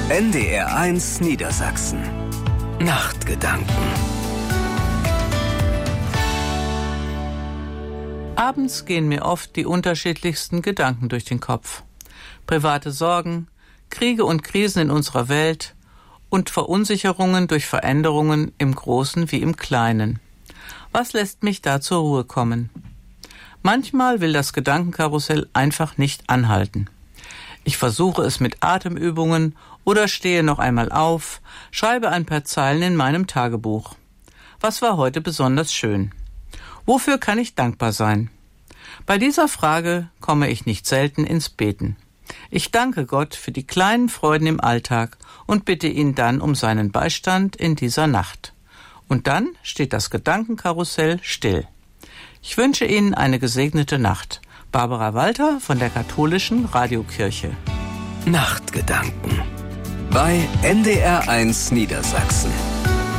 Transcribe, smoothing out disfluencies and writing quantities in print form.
NDR1 Niedersachsen. Nachtgedanken. Abends gehen mir oft die unterschiedlichsten Gedanken durch den Kopf. Private Sorgen, Kriege und Krisen in unserer Welt und Verunsicherungen durch Veränderungen im Großen wie im Kleinen. Was lässt mich da zur Ruhe kommen? Manchmal will das Gedankenkarussell einfach nicht anhalten. Ich versuche es mit Atemübungen oder stehe noch einmal auf, schreibe ein paar Zeilen in meinem Tagebuch. Was war heute besonders schön? Wofür kann ich dankbar sein? Bei dieser Frage komme ich nicht selten ins Beten. Ich danke Gott für die kleinen Freuden im Alltag und bitte ihn dann um seinen Beistand in dieser Nacht. Und dann steht das Gedankenkarussell still. Ich wünsche Ihnen eine gesegnete Nacht. Barbara Walter von der Katholischen Radiokirche. Nachtgedanken bei NDR1 Niedersachsen.